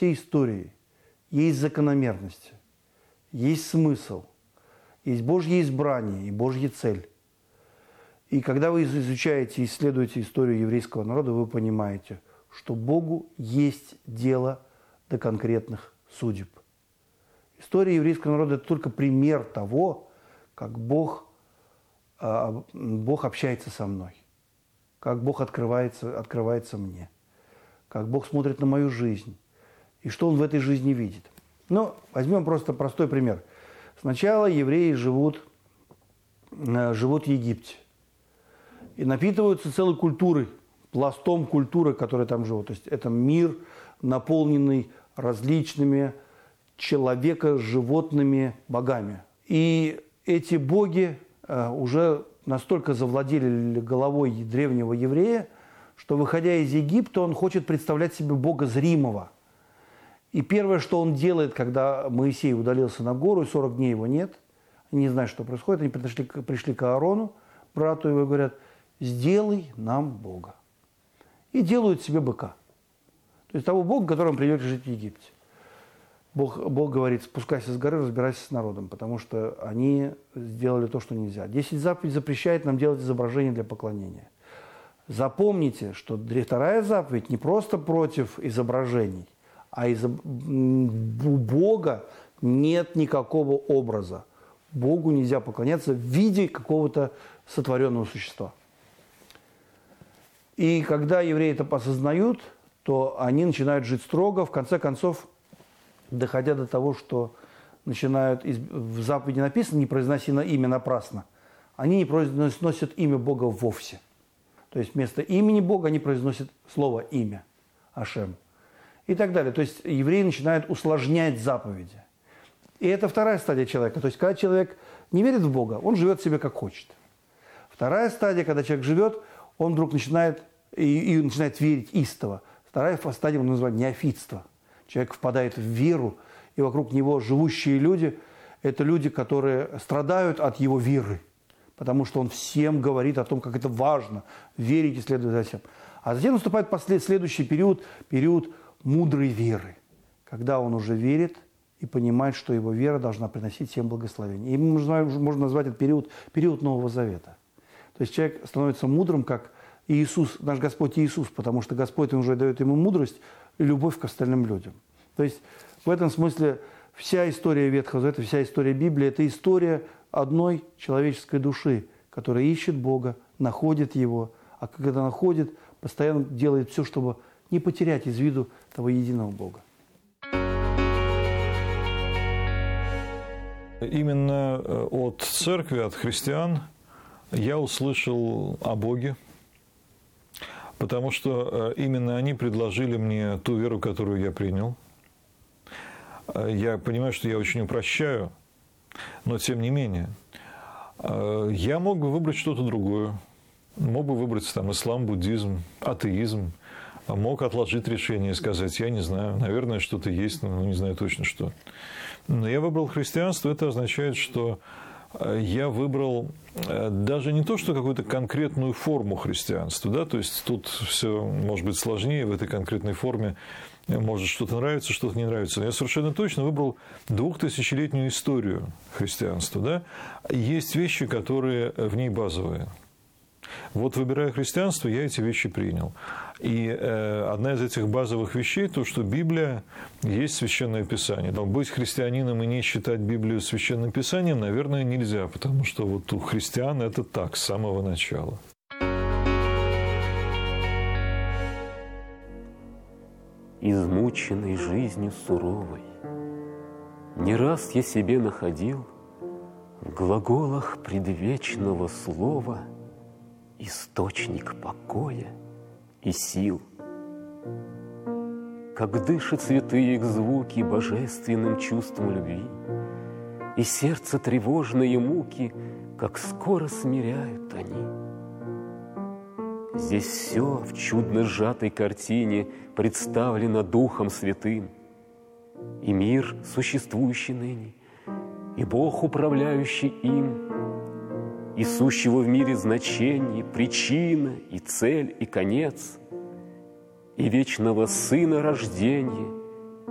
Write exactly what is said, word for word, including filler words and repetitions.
всей истории есть закономерности, есть смысл, есть Божье избрание и Божья цель. И когда вы изучаете и исследуете историю еврейского народа, вы понимаете, что Богу есть дело до конкретных судеб. История еврейского народа – это только пример того, как Бог, Бог общается со мной, как Бог открывается, открывается мне, как Бог смотрит на мою жизнь и что Он в этой жизни видит. Ну, возьмем просто простой пример. Сначала евреи живут, живут в Египте и напитываются целой культурой, пластом культуры, которая там живет. То есть это мир, наполненный различными человека-животными богами. И эти боги уже настолько завладели головой древнего еврея, что, выходя из Египта, он хочет представлять себе Бога зримого. И первое, что он делает, когда Моисей удалился на гору, и сорок дней его нет, они не знают, что происходит, они пришли, пришли к Аарону, брату его, и говорят: «Сделай нам Бога». И делают себе быка. То есть того Бога, которому придется жить в Египте. Бог, Бог говорит: спускайся с горы, разбирайся с народом, потому что они сделали то, что нельзя. Десять заповедей запрещает нам делать изображения для поклонения. Запомните, что вторая заповедь не просто против изображений, а из... у Бога нет никакого образа. Богу нельзя поклоняться в виде какого-то сотворенного существа. И когда евреи это осознают, то они начинают жить строго, в конце концов, доходя до того, что начинают, в заповеди написано: «Не произноси на имя напрасно». Они не произносят имя Бога вовсе. То есть вместо имени Бога они произносят слово «имя», Ашем. И так далее. То есть евреи начинают усложнять заповеди. И это вторая стадия человека. То есть когда человек не верит в Бога, он живет себе как хочет. Вторая стадия, когда человек живет, он вдруг начинает, и, и начинает верить истово. Вторая стадия он называет неофитство. Человек впадает в веру, и вокруг него живущие люди – это люди, которые страдают от его веры. Потому что он всем говорит о том, как это важно, верить и следовать за всем. А затем наступает послед... следующий период, период мудрой веры, когда он уже верит и понимает, что его вера должна приносить всем благословение. И можно, можно назвать этот период период Нового Завета. То есть человек становится мудрым, как Иисус, наш Господь Иисус, потому что Господь уже дает ему мудрость и любовь к остальным людям. То есть в этом смысле вся история Ветхого Завета, вся история Библии – это история одной человеческой души, которая ищет Бога, находит Его, а когда находит, постоянно делает все, чтобы не потерять из виду того единого Бога. Именно от церкви, от христиан я услышал о Боге, потому что именно они предложили мне ту веру, которую я принял. Я понимаю, что я очень упрощаю, но тем не менее. Я мог бы выбрать что-то другое. Мог бы выбрать там ислам, буддизм, атеизм. Мог отложить решение и сказать: я не знаю, наверное, что-то есть, но не знаю точно что. Но я выбрал христианство. Это означает, что я выбрал даже не то, что какую-то конкретную форму христианства, да, то есть тут все может быть сложнее в этой конкретной форме, может что-то нравится, что-то не нравится. Но я совершенно точно выбрал двухтысячелетнюю историю христианства, да. Есть вещи, которые в ней базовые. Вот, выбирая христианство, я эти вещи принял. И э, одна из этих базовых вещей – то, что Библия есть Священное Писание. Но быть христианином и не считать Библию Священным Писанием, наверное, нельзя, потому что вот у христиан это так, с самого начала. Измученный жизнью суровой, не раз я себе находил в глаголах предвечного слова источник покоя и сил. Как дышат святые их звуки божественным чувством любви, и сердце тревожные муки, как скоро смиряют они. Здесь все в чудно сжатой картине представлено Духом Святым, и мир, существующий ныне, и Бог, управляющий им, и сущего в мире значение, причина, и цель, и конец, и вечного Сына рождения,